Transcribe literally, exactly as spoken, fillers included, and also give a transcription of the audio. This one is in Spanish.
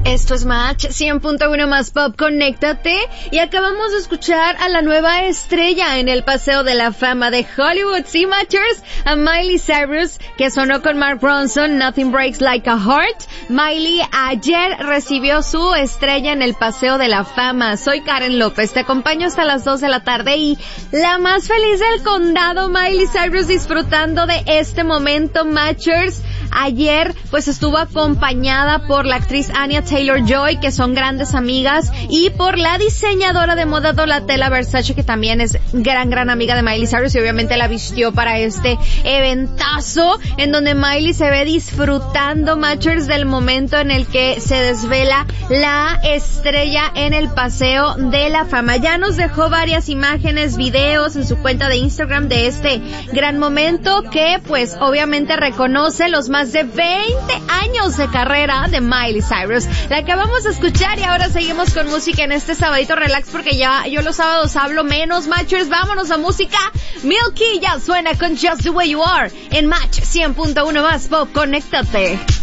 Esto es Match cien punto uno más Pop, conéctate. Y acabamos de escuchar a la nueva estrella en el Paseo de la Fama de Hollywood, sí, Matchers, a Miley Cyrus, que sonó con Mark Ronson, Nothing Breaks Like a Heart. Miley ayer recibió su estrella en el Paseo de la Fama. Soy Karen López, te acompaño hasta las dos de la tarde y la más feliz del condado, Miley Cyrus, disfrutando de este momento, Matchers. Ayer, pues, estuvo acompañada por la actriz Anya Taylor-Joy, que son grandes amigas, y por la diseñadora de moda Donatella Versace, que también es gran, gran amiga de Miley Cyrus, y obviamente la vistió para este eventazo, en donde Miley se ve disfrutando, Matchers, del momento en el que se desvela la estrella en el Paseo de la Fama. Ya nos dejó varias imágenes, videos en su cuenta de Instagram de este gran momento, que, pues, obviamente reconoce los más de veinte años de carrera de Miley Cyrus. La acabamos de escuchar y ahora seguimos con música en este sabadito relax, porque ya yo los sábados hablo menos, Matchers. Vámonos a música. Milky ya suena con Just the Way You Are en Match cien punto uno más Pop, conéctate.